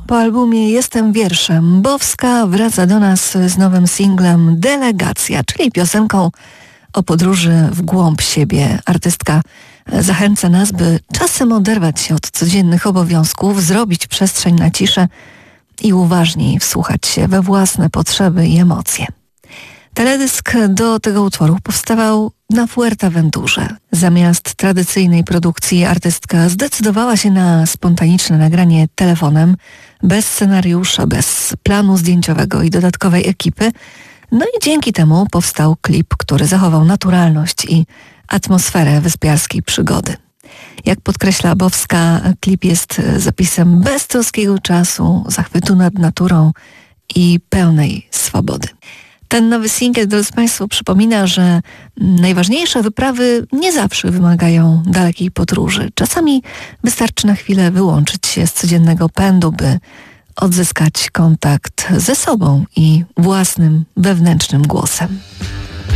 Po albumie Jestem wierszem Bowska wraca do nas z nowym singlem Delegacja, czyli piosenką o podróży w głąb siebie. Artystka zachęca nas, by czasem oderwać się od codziennych obowiązków, zrobić przestrzeń na ciszę i uważniej wsłuchać się we własne potrzeby i emocje. Teledysk do tego utworu powstawał na Fuerteventurze. Zamiast tradycyjnej produkcji artystka zdecydowała się na spontaniczne nagranie telefonem, bez scenariusza, bez planu zdjęciowego i dodatkowej ekipy. No i dzięki temu powstał klip, który zachował naturalność i atmosferę wyspiarskiej przygody. Jak podkreśla Bowska, klip jest zapisem beztroskiego czasu, zachwytu nad naturą i pełnej swobody. Ten nowy singiel, drodzy Państwo, przypomina, że najważniejsze wyprawy nie zawsze wymagają dalekiej podróży. Czasami wystarczy na chwilę wyłączyć się z codziennego pędu, by odzyskać kontakt ze sobą i własnym wewnętrznym głosem.